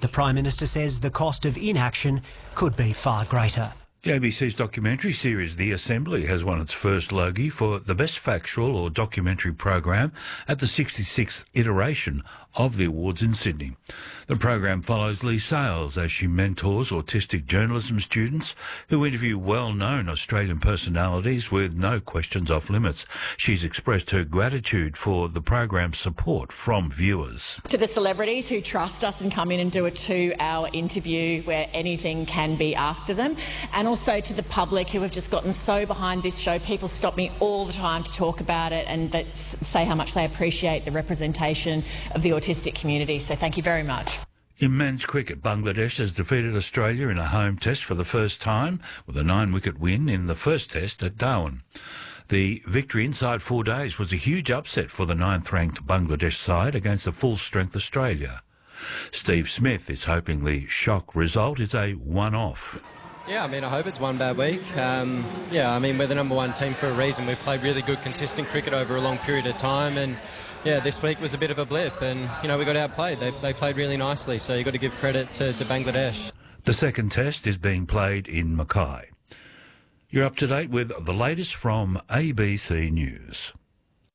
The Prime Minister says the cost of inaction could be far greater. The ABC's documentary series The Assembly has won its first Logie for the Best Factual or Documentary Program at the 66th iteration of the awards in Sydney. The program follows Lee Sales as she mentors autistic journalism students who interview well-known Australian personalities with no questions off limits. She's expressed her gratitude for the program's support from viewers. To the celebrities who trust us and come in and do a 2-hour interview where anything can be asked of them, and also to the public who have just gotten so behind this show. People stop me all the time to talk about it and that say how much they appreciate the representation of the autistic community. So thank you very much. In men's cricket, Bangladesh has defeated Australia in a home test for the first time with a 9-wicket win in the first test at Darwin. The victory inside 4 days was a huge upset for the 9th-ranked Bangladesh side against the full-strength Australia. Steve Smith is hoping the shock result is a one-off. Yeah, I mean, I hope it's one bad week. I mean, we're the number one team for a reason. We've played really good, consistent cricket over a long period of time, and yeah, this week was a bit of a blip, and you know, we got outplayed. They played really nicely, so you've got to give credit to Bangladesh. The second test is being played in Mackay. You're up to date with the latest from ABC News.